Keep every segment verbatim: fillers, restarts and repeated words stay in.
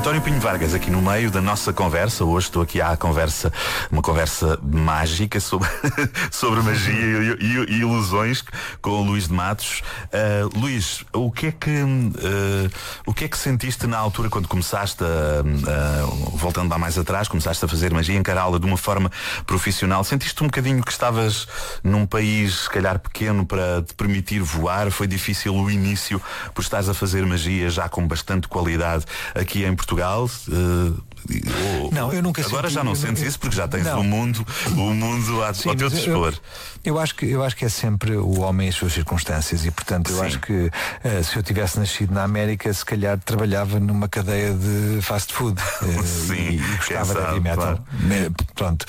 António Pinho Vargas aqui no meio da nossa conversa. Hoje estou aqui à conversa, uma conversa mágica sobre, sobre magia e, e, e ilusões com o Luís de Matos. Uh, Luís, o que é que uh, o que é que sentiste na altura quando começaste a, uh, voltando lá mais atrás, começaste a fazer magia, encará-la de uma forma profissional? Sentiste um bocadinho que estavas num país se calhar pequeno para te permitir voar? Foi difícil o início por estares a fazer magia já com bastante qualidade aqui em Portugal? Uh, ou, não, eu nunca agora senti, já não eu, sentes eu, isso porque já tens não. o mundo, o mundo ao, Sim, ao teu dispor. Eu, eu, acho que, eu acho que é sempre o homem e as suas circunstâncias, e portanto eu Sim. acho que uh, se eu tivesse nascido na América, se calhar trabalhava numa cadeia de fast food uh, Sim, e, e gostava de heavy metal. Claro. Pronto.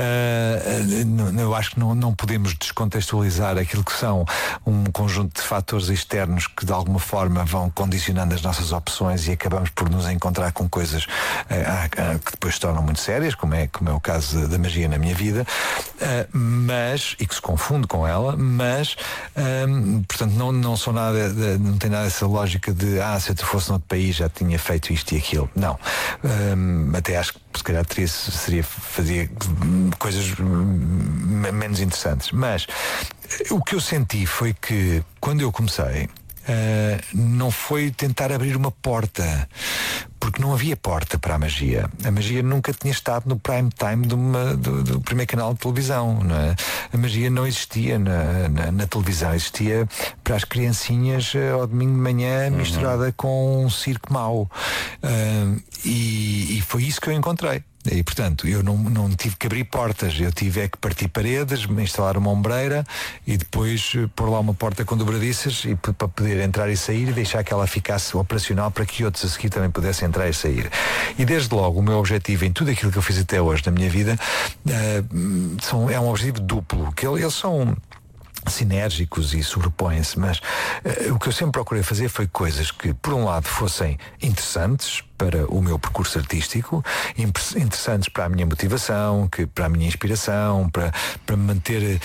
Uh, uh, eu acho que não, não podemos descontextualizar aquilo que são um conjunto de fatores externos que de alguma forma vão condicionando as nossas opções e acabamos por nos encontrar com coisas uh, que depois se tornam muito sérias, como é, como é o caso da magia na minha vida, uh, mas, e que se confunde com ela, mas um, portanto não, não sou nada de, não tem nada essa lógica de ah, se eu fosse noutro país já tinha feito isto e aquilo. Não. Um, até acho que se calhar teria, seria fazia coisas menos interessantes. Mas o que eu senti foi que quando eu comecei, Uh, não foi tentar abrir uma porta, porque não havia porta para a magia. A magia nunca tinha estado no prime time de uma, do, do primeiro canal de televisão, não é? A magia não existia na, na, na televisão, existia para as criancinhas uh, ao domingo de manhã, uhum. misturada com um circo mau. Uh, e, e foi isso que eu encontrei. E portanto eu não, não tive que abrir portas, eu tive é que partir paredes, instalar uma ombreira e depois pôr lá uma porta com dobradiças e para poder entrar e sair e deixar que ela ficasse operacional para que outros a seguir também pudessem entrar e sair. E desde logo o meu objetivo em tudo aquilo que eu fiz até hoje na minha vida uh, são, é um objetivo duplo, que eles são sinérgicos e sobrepõem-se, mas uh, o que eu sempre procurei fazer foi coisas que por um lado fossem interessantes para o meu percurso artístico, interessantes para a minha motivação, que, para a minha inspiração, para, para manter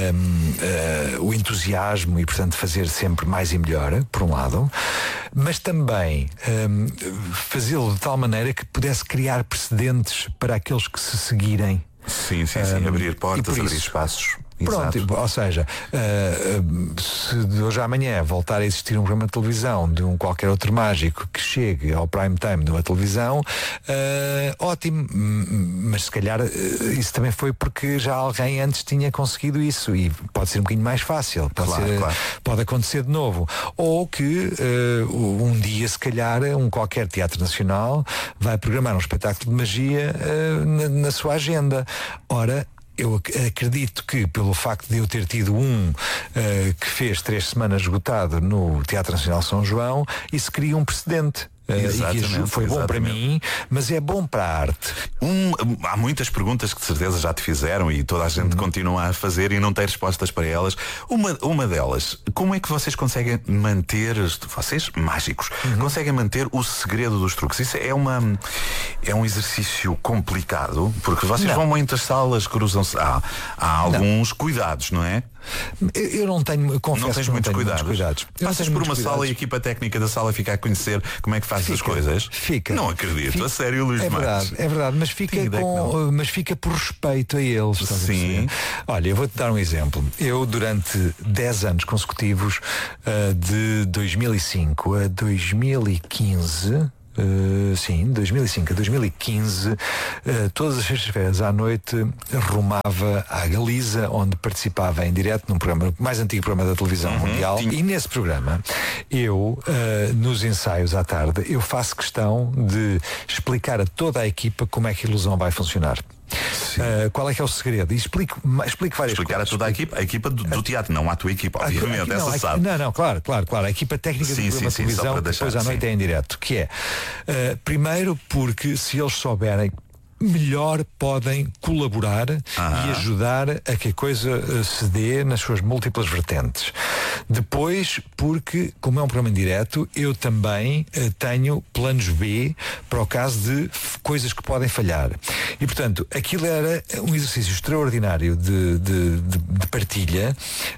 um, uh, o entusiasmo e portanto fazer sempre mais e melhor, por um lado, mas também um, fazê-lo de tal maneira que pudesse criar precedentes para aqueles que se seguirem. Sim, sim, sim, um, abrir portas, abrir espaços. Pronto, Exato. Ou seja, uh, se de hoje à amanhã voltar a existir um programa de televisão de um qualquer outro mágico que chegue ao prime time de uma televisão, uh, ótimo, mas se calhar uh, isso também foi porque já alguém antes tinha conseguido isso e pode ser um bocadinho mais fácil, pode, claro, ser, claro. pode acontecer de novo. Ou que uh, um dia, se calhar, um qualquer teatro nacional vai programar um espetáculo de magia uh, na, na sua agenda. Ora, eu acredito que pelo facto de eu ter tido um uh, que fez três semanas esgotado no Teatro Nacional São João, isso cria um precedente. Uh, exatamente, e que foi bom exatamente. para mim, mas é bom para a arte. Um, há muitas perguntas que de certeza já te fizeram e toda a gente uhum. continua a fazer e não tem respostas para elas. Uma, uma delas, como é que vocês conseguem manter, vocês mágicos, uhum. conseguem manter o segredo dos truques? Isso é, uma, é um exercício complicado, porque vocês não. vão a muitas salas, cruzam-se. Há, há alguns não. cuidados, não é? Eu, eu não tenho, confesso não tens que não muitos, tenho cuidados. muitos cuidados. Passas por uma sala e a equipa técnica da sala fica a conhecer como é que fazes as coisas? Fica. Não acredito, fica. a sério, Luís É Matos. verdade, é verdade, mas fica, com, mas fica por respeito a eles. Sim. A Olha, eu vou-te dar um exemplo. Eu, durante dez anos consecutivos, uh, de dois mil e cinco a dois mil e quinze, Uh, sim, dois mil e cinco a dois mil e quinze, uh, todas as sextas-feiras à noite rumava à Galiza, onde participava em direto num programa, mais antigo programa da televisão uhum, mundial. Sim. E nesse programa, eu, uh, nos ensaios à tarde, eu faço questão de explicar a toda a equipa como é que a ilusão vai funcionar. Uh, qual é que é o segredo? E explico, explico várias Explicar coisas. a toda a equipa, a equipa do, do teatro, não a tua equipa, obviamente, a, a, não, essa a, sabe. Não, não, claro, claro, claro. A equipa técnica sim, do programa sim, de televisão, sim, depois deixar, à noite sim. é em direto. Que é, uh, primeiro porque se eles souberem melhor podem colaborar Ah. e ajudar a que a coisa uh, se dê nas suas múltiplas vertentes. Depois, porque, como é um programa em direto, eu também uh, tenho planos B para o caso de f- coisas que podem falhar. E, portanto, aquilo era um exercício extraordinário de, de, de, de partilha,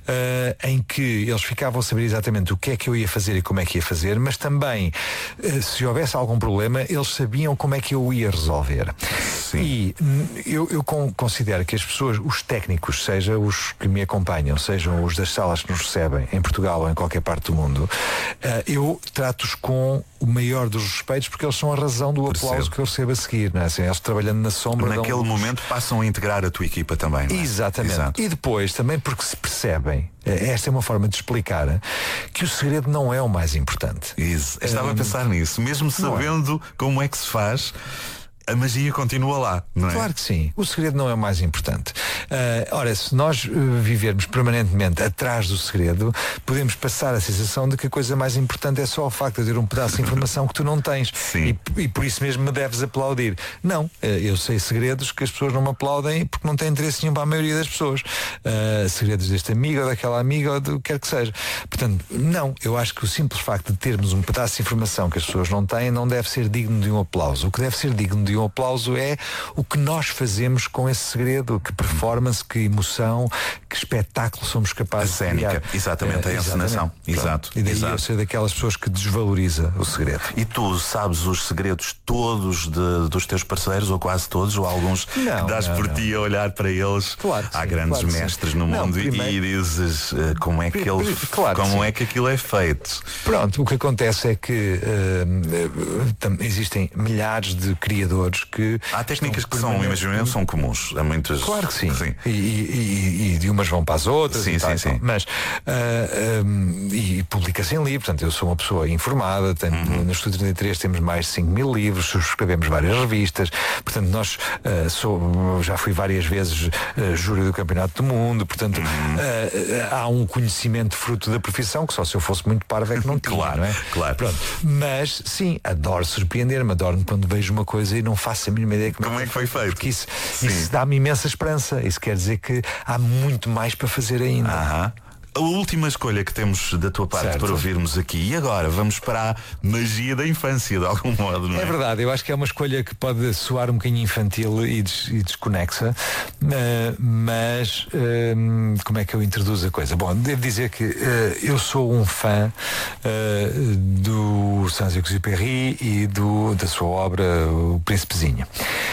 uh, em que eles ficavam a saber exatamente o que é que eu ia fazer e como é que ia fazer, mas também, uh, se houvesse algum problema, eles sabiam como é que eu o ia resolver. Sim. E hum, eu, eu con- considero que as pessoas, os técnicos, seja os que me acompanham, sejam os das salas que nos recebem em Portugal ou em qualquer parte do mundo, uh, eu trato-os com o maior dos respeitos, porque eles são a razão do Percebo. aplauso que eu recebo a seguir, não é? Assim, eles trabalhando na sombra. dão- Naquele momento passam a integrar a tua equipa também, não é? Exatamente. Exato. E depois também porque se percebem, eh, esta é uma forma de explicar, eh, que o segredo não é o mais importante. Isso. Eu estava a Hum, pensar nisso. Mesmo não é. sabendo como é que se faz, a magia continua lá, não é? Claro que sim. O segredo não é o mais importante. Ah, ora, se nós uh, vivermos permanentemente atrás do segredo, podemos passar a sensação de que a coisa mais importante é só o facto de ter um pedaço de informação que tu não tens. Sim. E, e por isso mesmo me deves aplaudir. Não, uh, eu sei segredos que as pessoas não me aplaudem porque não têm interesse nenhum para a maioria das pessoas. Uh, segredos deste amigo ou daquela amiga ou do que quer que seja. Portanto, não, eu acho que o simples facto de termos um pedaço de informação que as pessoas não têm não deve ser digno de um aplauso. O que deve ser digno de um aplauso é o que nós fazemos com esse segredo, que performance, que emoção, que espetáculo somos capazes A cénica, de criar. exatamente, a Eh, encenação. exatamente. Exato, Pronto. E daí exato. eu ser daquelas pessoas que desvaloriza o segredo. E tu sabes os segredos todos de- dos teus parceiros, ou quase todos, ou alguns Não, que dás não, por não. ti a olhar para eles? Claro que Há sim, grandes claro que sim. mestres no Não, mundo e- primeiro- e dizes eh, como é que Pri- ele, pri- claro que como sim. é que aquilo é feito. Pronto, o que acontece é que eh, eh, tam- existem milhares de criadores que Há técnicas estão que são, permanentemente- imagino, são comuns. Há muitas. Claro que sim. E, e- e- e de umas vão para as outras. Sim, e tal, sim, e tal. sim. Mas ah, hum, e publica-se em livro, portanto eu sou uma pessoa informada, tenho, Uhum. no Estúdio trinta e três temos mais de cinco mil livros, subscrevemos várias revistas, portanto nós ah, sou, já fui várias vezes ah, júri do Campeonato do Mundo, portanto Uhum. ah, há um conhecimento fruto da profissão que só se eu fosse muito parvo é que não tinha, Claro, não é? claro. Pronto. Mas sim, adoro surpreender-me, adoro-me quando vejo uma coisa e não faço a mínima ideia Como é que foi feito? porque isso, Sim. isso dá-me imensa esperança. Isso quer dizer que há muito mais para fazer ainda. Aham. A última escolha que temos da tua parte Certo. para ouvirmos aqui. E agora vamos para a magia da infância, de algum modo, não é? É verdade, eu acho que é uma escolha que pode soar um bocadinho infantil e, des, e desconexa, uh, mas uh, como é que eu introduzo a coisa? Bom, devo dizer que uh, eu sou um fã uh, do Saint-Exupéry e do, da sua obra O Príncipezinho.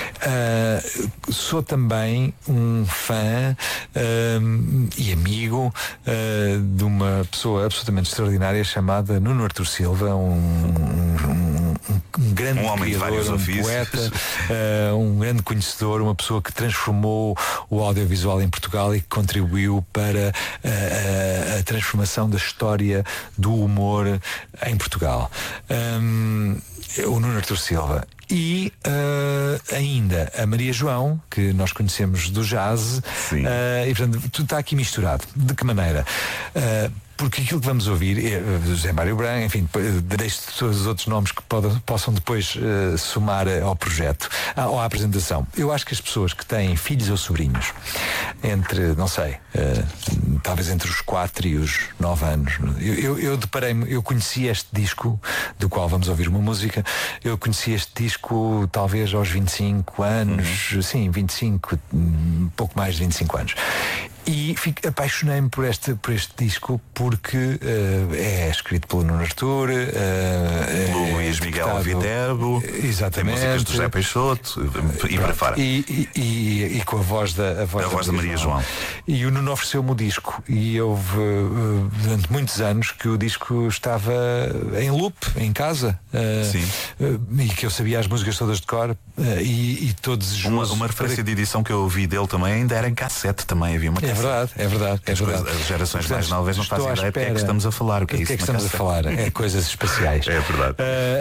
Uh, sou também um fã uh, e amigo uh, de uma pessoa absolutamente extraordinária chamada Nuno Artur Silva, um, um, um, um grande Um homem de criador, vários um ofícios. poeta, uh, um grande conhecedor, uma pessoa que transformou o audiovisual em Portugal e que contribuiu para uh, a, a transformação da história do humor em Portugal. Um, o Nuno Artur Silva. E uh, ainda a Maria João, que nós conhecemos do jazz, Sim. uh, e portanto tudo está aqui misturado. De que maneira? Uh, porque aquilo que vamos ouvir é uh, José Mário Branco, enfim, uh, deixo todos os outros nomes que podam, possam depois uh, somar uh, ao projeto, uh, ou à apresentação. Eu acho que as pessoas que têm filhos ou sobrinhos entre, não sei, uh, talvez entre os quatro e os nove anos, eu, eu, eu deparei-me, eu conheci este disco, do qual vamos ouvir uma música, eu conheci este disco talvez aos vinte e cinco anos, uhum. sim, vinte e cinco, um pouco mais de vinte e cinco anos. E fico, apaixonei-me por este, por este disco porque uh, é escrito pelo Nuno Artur, uh, pelo é Luís Miguel Viterbo, exatamente, tem músicas do José Peixoto e para fora. E, e, e, e com a voz da, a voz a da, voz da Maria João. João. E o Nuno ofereceu-me o disco e houve uh, durante muitos anos que o disco estava em loop em casa. Uh, Sim. Uh, e que eu sabia as músicas todas de cor uh, e, e todos uma, uma referência para... de edição que eu ouvi dele também ainda era em cassete, também havia uma cassete. É verdade, é verdade, é verdade. As gerações Portanto, mais novas não fazem ideia do que é que estamos a falar. O que é, que isso é que estamos a falar? É coisas especiais. É verdade. Uh,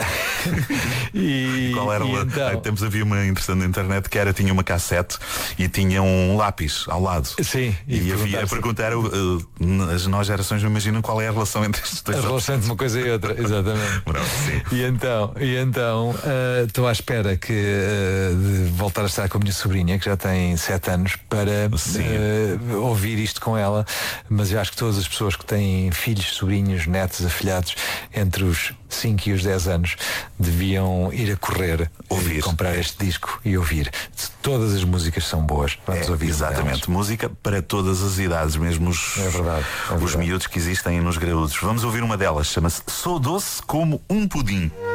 e, e qual era e o... então... Temos havia uma interessante na internet que era, tinha uma cassete e tinha um lápis ao lado. Sim. E, e havia a perguntar, uh, as novas gerações não imaginam qual é a relação entre estes dois. A relação entre uma coisa e outra, exatamente. Pronto, sim. E então, e então estou uh, à espera que, uh, de voltar a estar com a minha sobrinha, que já tem sete anos, para uh, ouvir isto com ela. Mas eu acho que todas as pessoas que têm filhos, sobrinhos, netos, afilhados entre os cinco e os dez anos deviam ir a correr, ouvir, comprar este disco e ouvir. Todas as músicas são boas. Vamos é, ouvir. Exatamente. Música para todas as idades, mesmo os, é verdade, é os verdade. miúdos que existem nos graúdos. Vamos ouvir uma delas, chama-se Sou Doce como um Pudim.